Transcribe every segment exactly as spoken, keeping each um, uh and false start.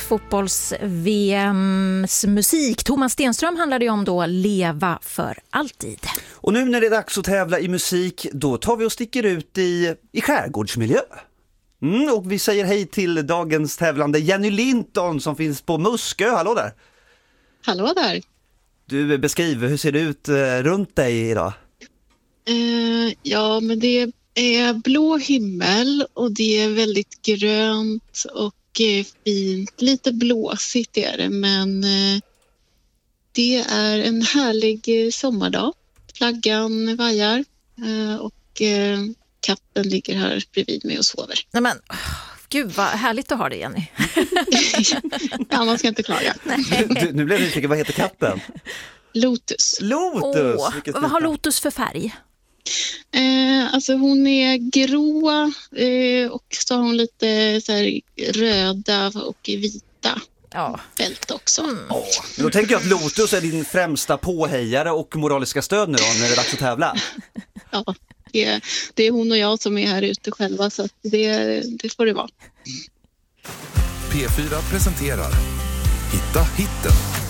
fotbolls-V M:s musik. Thomas Stenström handlade ju om då Leva för alltid. Och nu när det är dags att tävla i musik, då tar vi och sticker ut i, i skärgårdsmiljö. Mm, och vi säger hej till dagens tävlande Jenny Linton som finns på Muskö. Hallå där! Hallå där! Du, beskriver, hur ser det ut eh, runt dig idag? Uh, ja, men det är blå himmel och det är väldigt grönt och eh, fint. Lite blåsigt är det, men eh, det är en härlig eh, sommardag. Flaggan vajar eh, och eh, katten ligger här bredvid mig och sover. Nej men, gud vad härligt att ha det, Jenny. Ja, man ska inte klaga. Du, nu blev det nyfiken, vad heter katten? Lotus. Lotus! Åh, vad har Lotus för färg? Eh, alltså hon är grå eh, och så har hon lite så här, röda och vita ja. fält också. Mm. Åh, då tänker jag att Lotus är din främsta påhejare och moraliska stöd nu då, när det är dags att tävla. Ja, det, det är hon och jag som är här ute själva, så att det, det får det vara. P fyra presenterar Hitta hitten.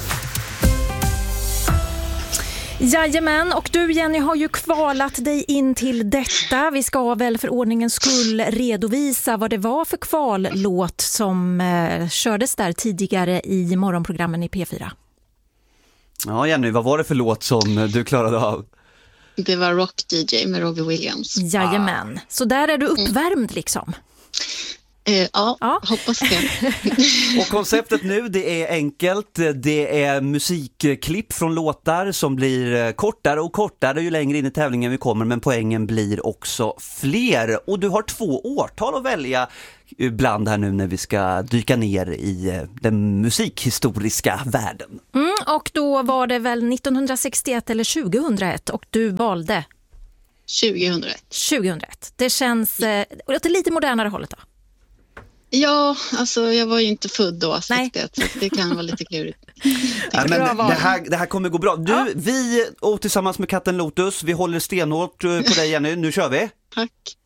Jajamän, och du Jenny har ju kvalat dig in till detta. Vi ska väl för ordningens skull redovisa vad det var för kvallåt som eh, kördes där tidigare i morgonprogrammen i P fyra. Ja Jenny, vad var det för låt som du klarade av? Det var Rock D J med Robbie Williams. Jajamän, så där är du uppvärmd liksom. Eh, ja, Ja. hoppas det. Och konceptet nu, det är enkelt. Det är musikklipp från låtar som blir kortare och kortare ju längre in i tävlingen vi kommer, men poängen blir också fler. Och du har två årtal att välja bland här nu när vi ska dyka ner i den musikhistoriska världen. Mm, och då var det väl nittonhundrasextioett eller tjugohundraett och du valde? tjugohundraett. tjugohundraett. Det känns eh, åt det lite modernare hållet då? Ja, alltså jag var ju inte född då, sextioett, så det kan vara lite klurigt. Ja, men det, här, det här kommer gå bra. Du, ja. Vi och tillsammans med katten Lotus, vi håller stenhårt på dig Jenny. Nu kör vi. Tack.